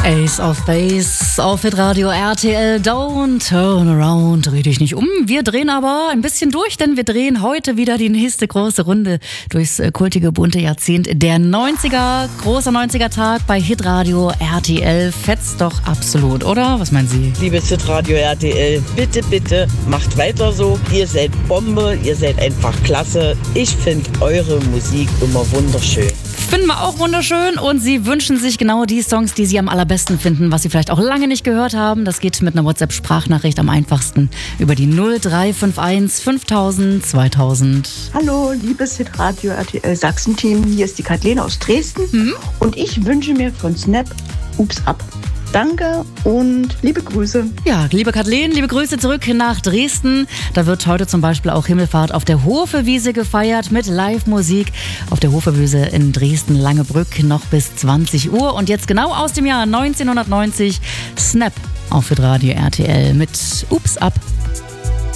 Ace of Base auf Hitradio RTL. Don't turn around, dreh dich nicht um. Wir drehen aber ein bisschen durch, denn wir drehen heute wieder die nächste große Runde durchs kultige, bunte Jahrzehnt der 90er. Großer 90er-Tag bei Hitradio RTL. Fetzt doch absolut, oder? Was meinen Sie? Liebes Hitradio RTL, bitte, bitte, macht weiter so. Ihr seid Bombe, ihr seid einfach klasse. Ich finde eure Musik immer wunderschön. Finden wir auch wunderschön und Sie wünschen sich genau die Songs, die Sie am allerbesten finden, was Sie vielleicht auch lange nicht gehört haben. Das geht mit einer WhatsApp-Sprachnachricht am einfachsten über die 0351 5000 2000. Hallo, liebes Hitradio RTL Sachsen-Team, hier ist die Kathleen aus Dresden und ich wünsche mir von Snap Ups ab. Danke und liebe Grüße. Ja, liebe Kathleen, liebe Grüße zurück nach Dresden. Da wird heute zum Beispiel auch Himmelfahrt auf der Hofewiese gefeiert mit Live-Musik auf der Hofewiese in Dresden-Langebrück noch bis 20 Uhr. Und jetzt genau aus dem Jahr 1990 Snap auf Hitradio RTL mit Ups ab.